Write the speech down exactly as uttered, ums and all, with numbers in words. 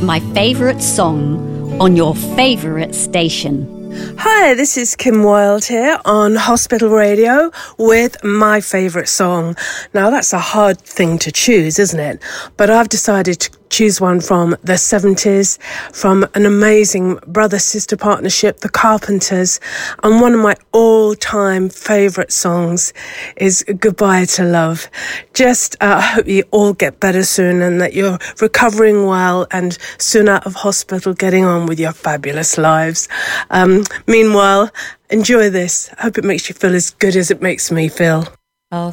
my favourite song on your favourite station. Hi, this is Kim Wilde here on Hospital Radio with my favourite song. Now, that's a hard thing to choose, isn't it? But I've decided to choose one from the seventies, from an amazing brother-sister partnership, The Carpenters. And one of my all-time favourite songs is Goodbye to Love. Just, uh, I hope you all get better soon and that you're recovering well and soon out of hospital, getting on with your fabulous lives. Um, meanwhile, enjoy this. I hope it makes you feel as good as it makes me feel.